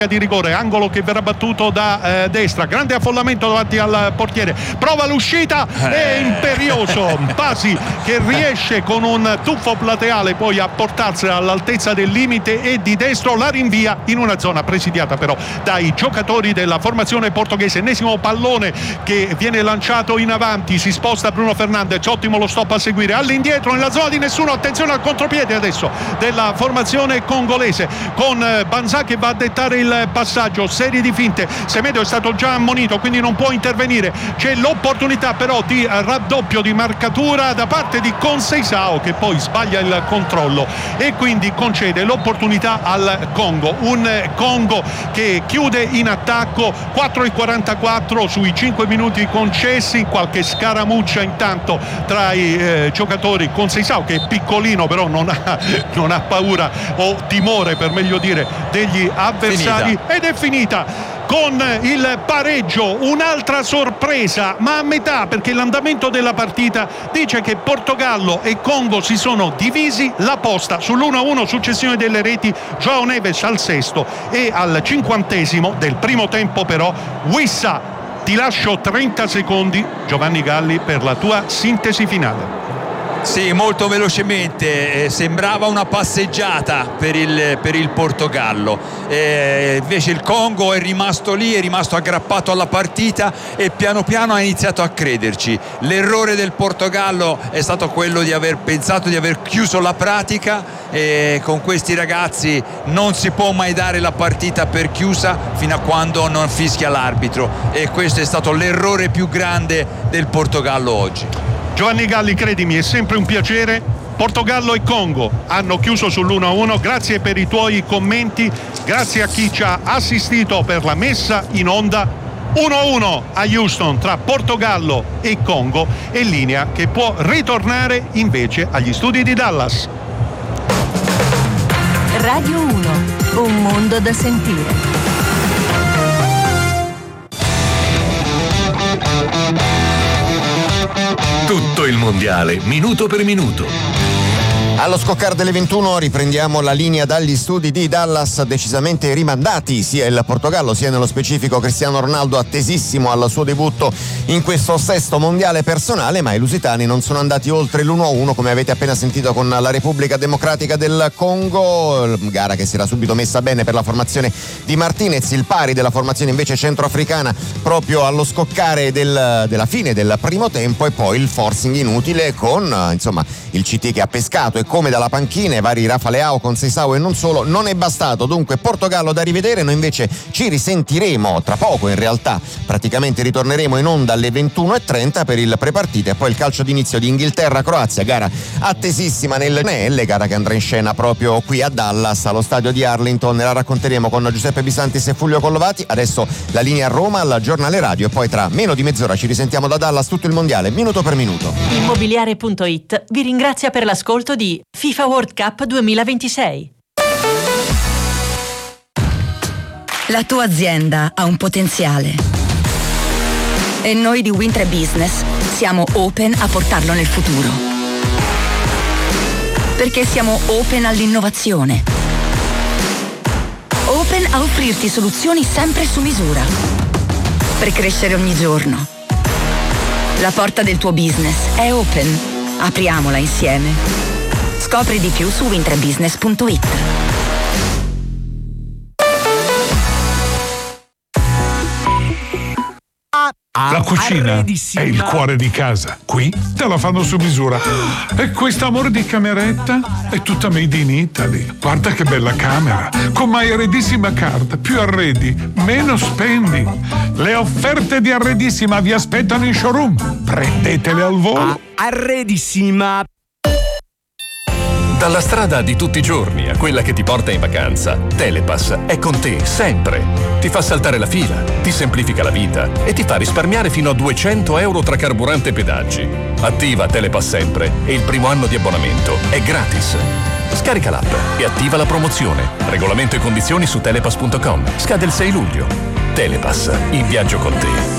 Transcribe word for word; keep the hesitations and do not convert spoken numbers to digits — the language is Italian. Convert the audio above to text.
di rigore, angolo che verrà battuto da eh, destra, grande affollamento davanti al portiere, prova l'uscita, è imperioso Pasi che riesce con un tuffo plateale poi a portarsela all'altezza del limite e di destro la rinvia in una zona presidiata però dai giocatori della formazione portoghese. Ennesimo pallone che viene lanciato in avanti, si sposta Bruno Fernandes, ottimo lo stop a seguire, all'indietro nella zona di nessuno, attenzione al contropiede adesso della formazione congolese con Banza che va a dettare il passaggio, serie di finte, Semedo è stato già ammonito quindi non può intervenire, c'è l'opportunità però di raddoppio di marcatura da parte di Conceição che poi sbaglia il controllo e quindi concede l'opportunità al Congo, un Congo che chiude in attacco, quattro e quarantaquattro sui cinque minuti concessi, qualche scaramuccia intanto tra i eh, giocatori, Conceição che è piccolino però non ha, non ha paura o timore per meglio dire degli avversari. Finita. Ed è finita con il pareggio, un'altra sorpresa ma a metà, perché l'andamento della partita dice che Portogallo e Congo si sono divisi, la posta sull'uno a uno, successione delle reti João Neves al sesto e al cinquantesimo del primo tempo però Wissa. Ti lascio trenta secondi Giovanni Galli per la tua sintesi finale. Sì, molto velocemente, eh, sembrava una passeggiata per il, per il Portogallo, eh, invece il Congo è rimasto lì, è rimasto aggrappato alla partita e piano piano ha iniziato a crederci. L'errore del Portogallo è stato quello di aver pensato di aver chiuso la pratica, e con questi ragazzi non si può mai dare la partita per chiusa fino a quando non fischia l'arbitro, e questo è stato l'errore più grande del Portogallo oggi. Giovanni Galli, credimi, è sempre un piacere. Portogallo e Congo hanno chiuso sull'uno a uno, grazie per i tuoi commenti, grazie a chi ci ha assistito per la messa in onda. uno a uno a Houston tra Portogallo e Congo, e linea che può ritornare invece agli studi di Dallas. Radio uno, un mondo da sentire. Tutto il mondiale, minuto per minuto. Allo scoccare delle ventuno riprendiamo la linea dagli studi di Dallas, decisamente rimandati sia il Portogallo sia nello specifico Cristiano Ronaldo, attesissimo al suo debutto in questo sesto mondiale personale, ma i lusitani non sono andati oltre l'uno a uno come avete appena sentito con la Repubblica Democratica del Congo, gara che si era subito messa bene per la formazione di Martinez, il pari della formazione invece centroafricana proprio allo scoccare del, della fine del primo tempo, e poi il forcing inutile con insomma il C T che ha pescato e come dalla panchina i vari Rafa Leao, Conceição e non solo non è bastato. Dunque Portogallo da rivedere, noi invece ci risentiremo tra poco, in realtà praticamente ritorneremo in onda alle ventuno e trenta per il prepartita e poi il calcio d'inizio di Inghilterra-Croazia, gara attesissima nel N L, gara che andrà in scena proprio qui a Dallas allo stadio di Arlington, e la racconteremo con Giuseppe Bisantis e Fulvio Collovati. Adesso la linea a Roma al giornale radio e poi tra meno di mezz'ora ci risentiamo da Dallas, tutto il mondiale minuto per minuto. Immobiliare punto it vi ringrazia per l'ascolto di FIFA World Cup duemilaventisei. La tua azienda ha un potenziale e noi di Wintre Business siamo open a portarlo nel futuro, perché siamo open all'innovazione, open a offrirti soluzioni sempre su misura per crescere ogni giorno. La porta del tuo business è open, apriamola insieme. Scopri di più su wintre business punto it. La cucina è il cuore di casa. Qui te la fanno su misura. E questo amore di cameretta è tutta made in Italy. Guarda che bella camera. Con My Arredissima Card. Più arredi, meno spendi. Le offerte di Arredissima vi aspettano in showroom. Prendetele al volo. Arredissima. Dalla strada di tutti i giorni a quella che ti porta in vacanza, Telepass è con te sempre. Ti fa saltare la fila, ti semplifica la vita e ti fa risparmiare fino a duecento euro tra carburante e pedaggi. Attiva Telepass sempre e il primo anno di abbonamento è gratis. Scarica l'app e attiva la promozione. Regolamento e condizioni su telepass punto com. Scade il sei luglio. Telepass, in viaggio con te.